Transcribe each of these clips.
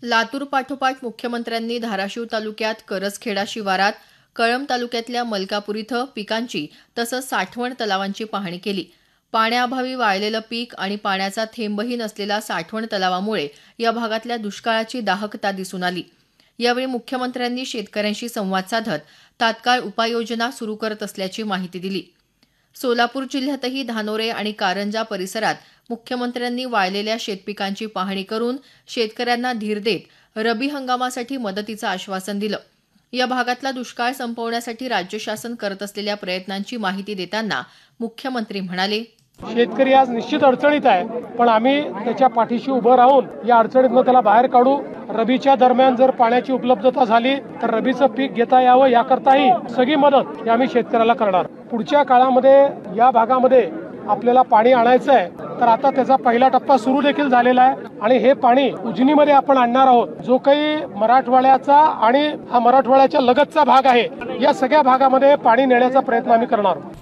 लातूर पाठोपाठ मुख्यमंत्र्यांनी धाराशिव तालुक्यात करजखेडा शिवारात, कळंब तालुक्यातल्या मलकापूर इथं पिकांची तसंच साठवण तलावांची पाहणी केली. पाण्याअभावी वाळलेलं पीक आणि पाण्याचा थेंबही नसलेला साठवण तलावामुळे या भागातल्या दुष्काळाची दाहकता दिसून आली. यावेळी मुख्यमंत्र्यांनी शेतकऱ्यांशी संवाद साधत तात्काळ उपाययोजना सुरू करत असल्याची माहिती दिली. सोलापूर जिल्ह्यातही धानोरे आणि कारंजा परिसरात मुख्यमंत्र्यांनी वाळलेल्या शेतपिकांची पाहणी करून शेतकऱ्यांना धीर देत रबी हंगामासाठी मदतीचं आश्वासन दिलं. या भागातला दुष्काळ संपवण्यासाठी राज्य शासन करत असलेल्या प्रयत्नांची माहिती देताना मुख्यमंत्री म्हणाले, शेतकरी आज निश्चित अडचणीत आहे, पण आम्ही त्याच्या पाठीशी उभं राहून या अडचणीतून त्याला बाहेर काढू. रबीच्या दरम्यान जर पाण्याची उपलब्धता झाली तर रबीचं पीक घेता यावं याकरताही सगळी मदत ही आम्ही शेतकऱ्याला करणार. पुढच्या काळामध्ये या भागामध्ये आपल्याला पाणी आणायचं आहे, तर आता त्याचा पहिला टप्पा सुरू देखील झालेला आहे आणि हे पाणी उजनीमध्ये आपण आणणार आहोत. जो काही मराठवाड्याचा आणि हा मराठवाड्याच्या लगतचा भाग आहे, या सगळ्या भागामध्ये पाणी नेण्याचा प्रयत्न आम्ही करणार आहोत.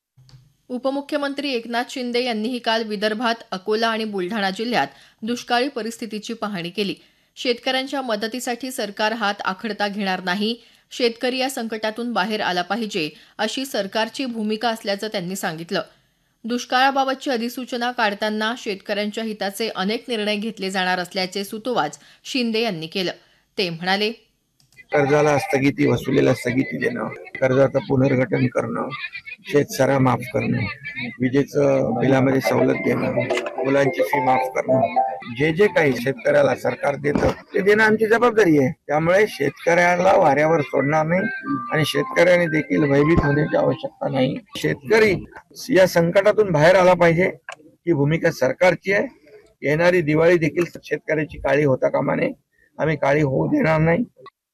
उपमुख्यमंत्री एकनाथ शिंदे यांनीही काल विदर्भात अकोला आणि बुलढाणा जिल्ह्यात दुष्काळी परिस्थितीची पाहणी केली. शेतकऱ्यांच्या मदतीसाठी सरकार हात आखडता घेणार नाही, शेतकरी या संकटातून बाहेर आला पाहिजे अशी सरकारची भूमिका असल्याचं त्यांनी सांगितलं. दुष्काळाबाबतची अधिसूचना काढताना शेतकऱ्यांच्या हिताचे अनेक निर्णय घेतले जाणार असल्याचे सुतोवाच शिंदे यांनी केलं. ते म्हणाले, कर्जाला स्थगिती, वसुलीला स्थगिती देणं, कर्जाचं पुनर्गठन करणं, शेतसारा माफ करणं, विजेचं बिलामध्ये सवलत देणं, मुलांची फी माफ करणं, जे जे काही शेतकऱ्याला सरकार देतं ते देणं आमची जबाबदारी आहे. त्यामुळे शेतकऱ्याला वाऱ्यावर सोडणार नाही आणि शेतकऱ्याने देखील भयभीत होण्याची आवश्यकता नाही. शेतकरी या संकटातून बाहेर आला पाहिजे ही भूमिका सरकारची आहे. येणारी दिवाळी देखील शेतकऱ्याची काळी होता कामा नये, आम्ही काळी होऊ देणार नाही.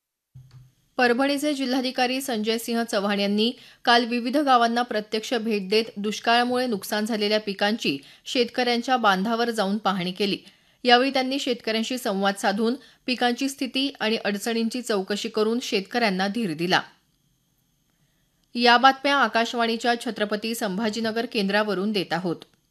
परभणीचे जिल्हाधिकारी संजय सिंह चव्हाण यांनी काल विविध गावांना प्रत्यक्ष भेट देत दुष्काळामुळे नुकसान झालेल्या पिकांची शेतकऱ्यांच्या बांधावर जाऊन पाहणी केली. यावेळी त्यांनी शेतकऱ्यांशी संवाद साधून पिकांची स्थिती आणि अडचणींची चौकशी करून शेतकऱ्यांना धीर दिला. या बातम्या आकाशवाणीच्या छत्रपती संभाजीनगर केंद्रावरून देत आहोत.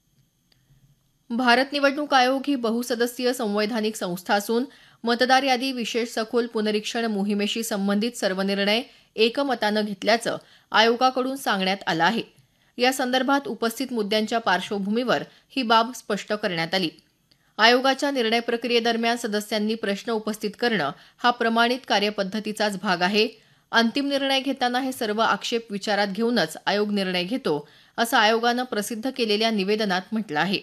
भारत निवडणूक आयोग ही बहुसदस्यीय संवैधानिक संस्था असून मतदार यादी विशेष सखोल पुनरीक्षण मोहिमेशी संबंधित सर्व निर्णय एकमतानं घेतल्याचं आयोगाकडून सांगण्यात आलं आहे. या संदर्भात उपस्थित मुद्द्यांच्या पार्श्वभूमीवर ही बाब स्पष्ट करण्यात आली. आयोगाच्या निर्णय प्रक्रियेदरम्यान सदस्यांनी प्रश्न उपस्थित करणं हा प्रमाणित कार्यपद्धतीचाच भाग आहे. अंतिम निर्णय घेताना हे सर्व आक्षेप विचारात घेऊनच आयोग निर्णय घेतो, असं आयोगानं प्रसिद्ध केलेल्या निवेदनात म्हटलं आहे.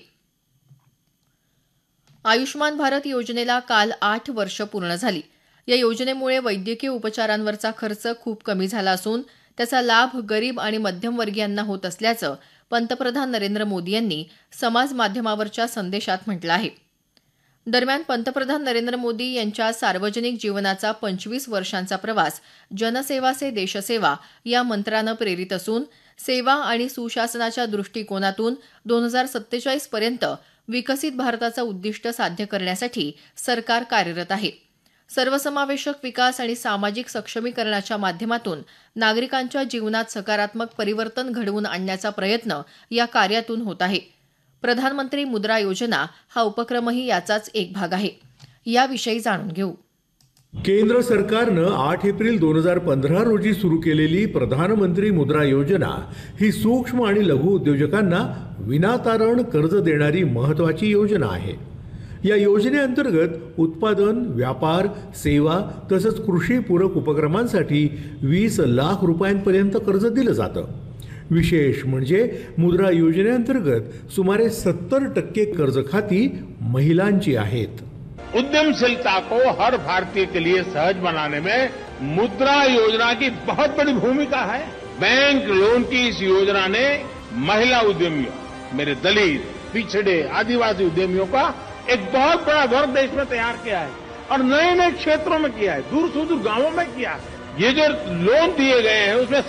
आयुष्मान भारत योजनेला काल 8 वर्ष पूर्ण झाली. या योजनेमुळे वैद्यकीय उपचारांवरचा खर्च खूप कमी झाला असून त्याचा लाभ गरीब आणि मध्यमवर्गीयांना होत असल्याचं पंतप्रधान नरेंद्र मोदी यांनी समाज माध्यमावरच्या संदेशात म्हटलं आहे. दरम्यान पंतप्रधान नरेंद्र मोदी यांच्या सार्वजनिक जीवनाचा 25 वर्षांचा प्रवास जनसेवा से देशसेवा या मंत्रानं प्रेरित असून सेवा आणि सुशासनाच्या दृष्टिकोनातून 2047 पर्यंत विकसित भारताचं उद्दिष्ट साध्य करण्यासाठी सरकार कार्यरत आहे. सर्वसमावेशक विकास आणि सामाजिक सक्षमीकरणाच्या माध्यमातून नागरिकांच्या जीवनात सकारात्मक परिवर्तन घडवून आणण्याचा प्रयत्न या कार्यातून होत आहे. प्रधानमंत्री मुद्रा योजना हा उपक्रमही याचाच एक भाग आहे. याविषयी जाणून घेऊ. केंद्र सरकारनं 8 एप्रिल 2015 रोजी सुरू केलेली प्रधानमंत्री मुद्रा योजना ही सूक्ष्म आणि लघु उद्योजकांना विनातारण कर्ज देणारी महत्त्वाची योजना आहे. या योजनेअंतर्गत उत्पादन, व्यापार, सेवा तसंच कृषी पूरक उपक्रमांसाठी 20 लाख रुपयांपर्यंत कर्ज दिलं जातं. विशेष म्हणजे मुद्रा योजनेअंतर्गत सुमारे 70% कर्ज खाती महिलांची आहेत. उद्यमशीलता को हर भारतीय के लिए सहज बनाने में मुद्रा योजना की बहुत बड़ी भूमिका है. बैंक लोन की इस योजना ने महिला उद्यमियों, मेरे दलित, पिछड़े, आदिवासी उद्यमियों का एक बहुत बड़ा वर्ग देश में तैयार किया है और नए नए क्षेत्रों में किया है, दूर सुदूर गांवों में किया है. ये जो लोन दिए गए हैं उसमें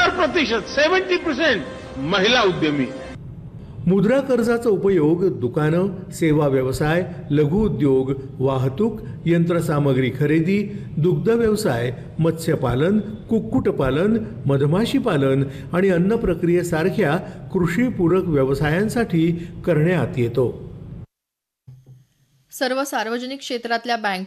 70% महिला उद्यमी है. मुद्रा कर्जाचा उपयोग दुकानं, सेवा व्यवसाय, लघु उद्योग, वाहतूक, यंत्रसामग्री खरेदी, दुग्ध व्यवसाय, मत्स्यपालन, कुक्कुटपालन, मधमाशी पालन आणि अन्न प्रक्रियेसारख्या कृषीपूरक व्यवसायांसाठी करण्यात येतो. सर्व सार्वजनिक क्षेत्रातल्या बँक